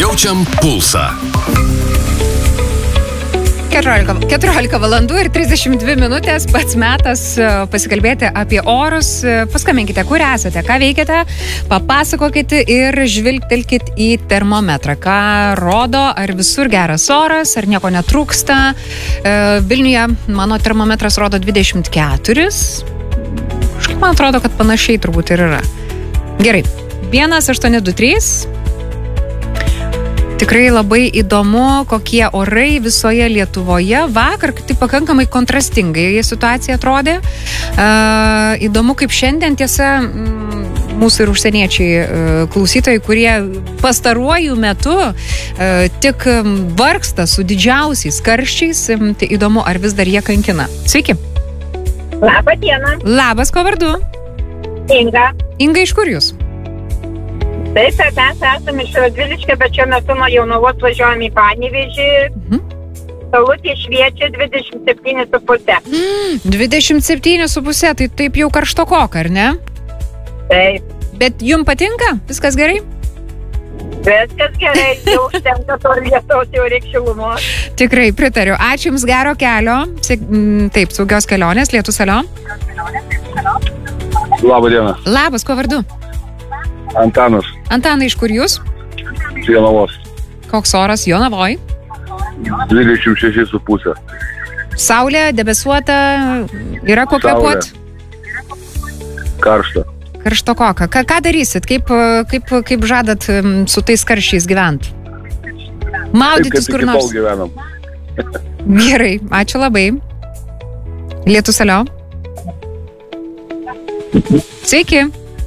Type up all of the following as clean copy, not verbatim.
Jaučiam pulsą. 14 valandų ir 32 minutės, pats metas pasikalbėti apie orus. Paskambinkite, kur esate, ką veikiate, papasakokite ir žvilgtelkit į termometrą. Ką rodo, ar visur geras oras, ar nieko netrūksta. Vilniuje mano termometras rodo 24. Kažkaip man atrodo, kad panašiai turbūt ir yra. Gerai, 1823. Tikrai labai įdomu, kokie orai visoje Lietuvoje. Vakar tai pakankamai kontrastingai situacija atrodė. Įdomu, kaip šiandien tiesa mūsų ir užsieniečiai klausytojai, kurie pastaruoju metu tik vargsta su didžiausiais karščiais. Tai įdomu, ar vis dar jie kankina. Sveiki. Labą dieną. Labas, ko vardu? Inga. Inga, iš kur jūs? Taip, mes esame iš Radviliškio, bet šiuo metu nuo Jonavos važiuojame į Panevėžį. Saulutė šviečia 27,5. 27,5, tai taip jau karštokoka, ar ne? Taip. Bet jum patinka? Viskas gerai? Viskas gerai, jau užtenka to lietaus, jau reikia šilumos. Tikrai pritariu. Ačiū Jums, gero kelio. Taip, saugios kelionės, lietus alio. Labą dieną. Labas, ko vardu? Antanas. Antanai, iš kur jūs? Jonavos. Koks oras Jonavoj? 26,5. Saulė, debesuota, yra ko kvėpuot? Karšta. Karštokoka. Ką darysit? Kaip žadat su tais karščiais gyventi? Maudytis kur nors? Taip, kaip iki tol gyvenam. Gerai, ačiū labai. Lietus alio. Sveiki.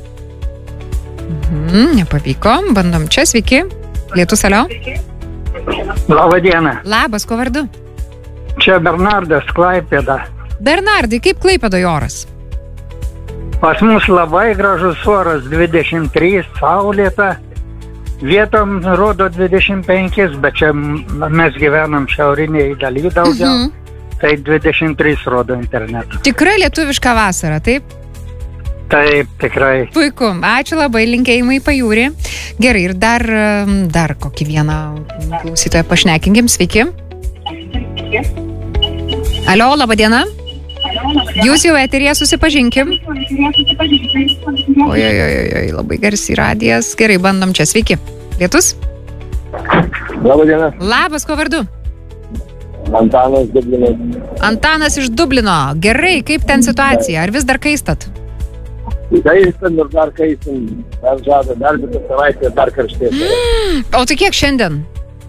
Nepavyko, bandom čia, sveiki. Lietus alio. Labą dieną. Labas, ko vardu? Čia Bernardas, Klaipėda. Bernardai, kaip Klaipėdoje oras? Pas mus labai gražus oras, 23, saulėta. Vietom rodo 25, bet čia mes gyvenam šiaurinėje dalyje daugiau. Tai 23 rodo internetu. Tikrai lietuviška vasara, taip? Taip, tikrai. Puiku, ačiū labai, linkėjimai pajūrį. Gerai, ir dar kokį vieną klausytoją pašnekinkim, sveiki. Alio, laba diena. Jūs jau eteryje, susipažinkim. Oi, labai garsiai radijas. Gerai, bandom čia, sveiki. Lietus? Labą dieną. Labas, ko vardu? Antanas Dublinas. Antanas iš Dublino. Gerai, kaip ten situacija? Ar vis dar kaistat? Kaistam ir dar kaistam. Dar žada, dar visą savaitę, dar karštėti. O tai kiek šiandien?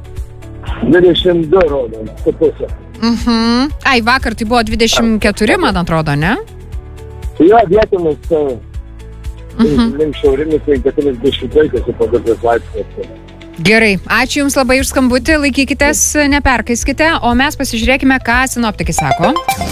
22 rodo, su pusė. Ai, vakar tai buvo 24, man atrodo, ne? Jo, vietomis link šiaurinis 40 laikas po 2 laipsnius. Gerai, ačiū Jums labai už skambutį, laikykitės, neperkaiskite, o mes pasižiūrėkime, ką sinoptikai sako.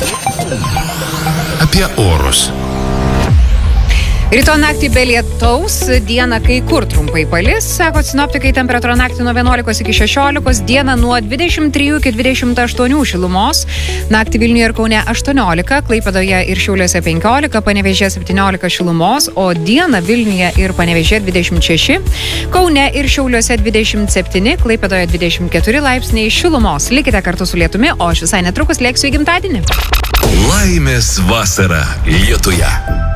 Apie orus. Rytoj naktį be lietaus, dieną kai kur trumpai palis, sako sinoptikai, temperatūra naktį nuo 11 iki 16, dieną nuo 23 iki 28 šilumos, naktį Vilniuje ir Kaune 18, Klaipėdoje ir Šiauliuose 15, Panevėžyje 17 šilumos, o dieną Vilniuje ir Panevėžyje 26, Kaune ir Šiauliuose 27, Klaipėdoje 24 laipsniai šilumos. Likite kartu su lietumi, o aš visai netrukus lėksiu į gimtadienį. Laimės vasara Lietuje.